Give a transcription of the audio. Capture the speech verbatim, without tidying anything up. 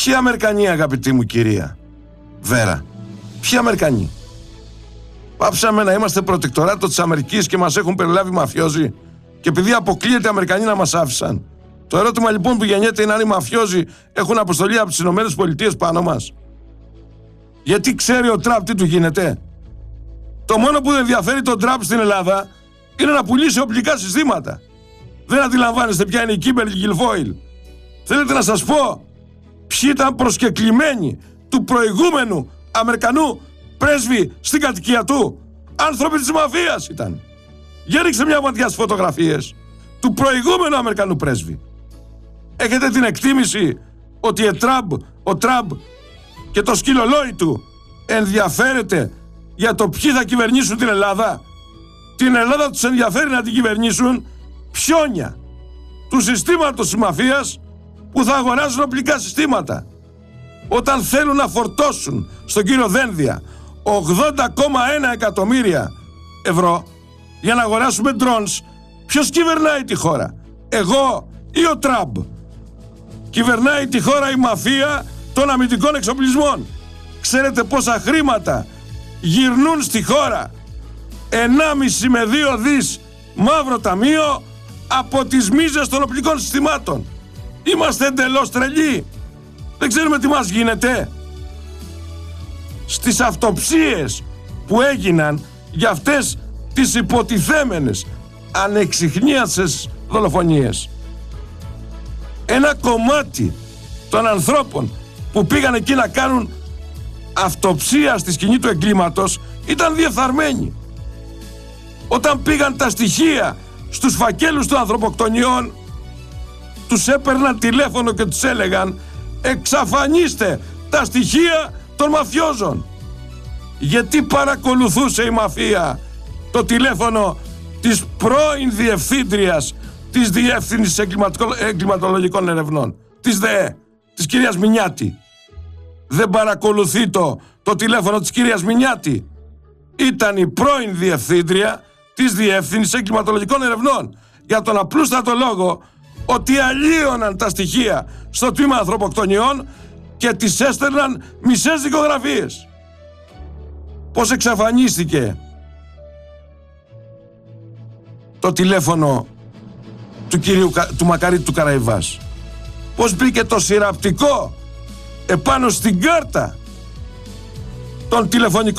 Ποιοι Αμερικανοί, αγαπητή μου κυρία Βέρα, ποιοι Αμερικανοί? Πάψαμε να είμαστε προτεκτοράτο της Αμερικής και μας έχουν περιλάβει μαφιόζοι, και επειδή αποκλείεται οι Αμερικανοί να μας άφησαν. Το ερώτημα λοιπόν που γεννιέται είναι αν οι μαφιόζοι έχουν αποστολή από τις Ηνωμένες Πολιτείες πάνω μας. Γιατί ξέρει ο Τραμπ τι του γίνεται. Το μόνο που ενδιαφέρει τον Τραμπ στην Ελλάδα είναι να πουλήσει οπλικά συστήματα. Δεν αντιλαμβάνεστε ποια είναι η Κίμπερλι Γκιλφόιλ? Θέλετε να σας πω ποιοι ήταν προσκεκλημένοι του προηγούμενου Αμερικανού πρέσβη στην κατοικία του? Άνθρωποι της μαφίας ήταν. Για ρίξτε μια ματιά στις φωτογραφίες του προηγούμενου Αμερικανού πρέσβη. Έχετε την εκτίμηση ότι ο Τραμπ, ο Τραμπ και το σκυλολόι του ενδιαφέρεται για το ποιοι θα κυβερνήσουν την Ελλάδα? Την Ελλάδα τους ενδιαφέρει να την κυβερνήσουν πιόνια του συστήματος της μαφίας που θα αγοράζουν οπλικά συστήματα. Όταν θέλουν να φορτώσουν στον κύριο Δένδια ογδόντα κόμμα ένα εκατομμύρια ευρώ για να αγοράσουμε drones, ποιος κυβερνάει τη χώρα? Εγώ ή ο Τραμπ? Κυβερνάει τη χώρα η μαφία των αμυντικών εξοπλισμών. Ξέρετε πόσα χρήματα γυρνούν στη χώρα? ενάμιση με δύο δις μαύρο ταμείο από τις μίζες των οπλικών συστημάτων. Είμαστε εντελώς τρελοί. Δεν ξέρουμε τι μας γίνεται. Στις αυτοψίες που έγιναν για αυτές τις υποτιθέμενες ανεξιχνίασες δολοφονίες, ένα κομμάτι των ανθρώπων που πήγαν εκεί να κάνουν αυτοψία στη σκηνή του εγκλήματος ήταν διεφθαρμένοι. Όταν πήγαν τα στοιχεία στους φακέλους των ανθρωποκτονιών, τους έπαιρναν τηλέφωνο και τους έλεγαν εξαφανίστε τα στοιχεία των μαφιόζων. Γιατί παρακολουθούσε η μαφία το τηλέφωνο της πρώην διευθύντριας της Διεύθυνσης Εγκληματολογικών Ερευνών, της ΔΕΕ, της κυρίας Μινιάτη? Δεν παρακολουθεί το, το τηλέφωνο της κυρίας Μινιάτη? Ήταν η πρώην διευθύντρια της Διεύθυνσης Εγκληματολογικών Ερευνών, για τον απλούστατο λόγο ότι αλλίωναν τα στοιχεία στο τμήμα ανθρωποκτονιών και τις έστελναν μισές δικογραφίες. Πώς εξαφανίστηκε το τηλέφωνο του κυρίου του Μακαρίτη του Καραϊβάς? Πώς μπήκε το συρραπτικό επάνω στην κάρτα των τηλεφωνικών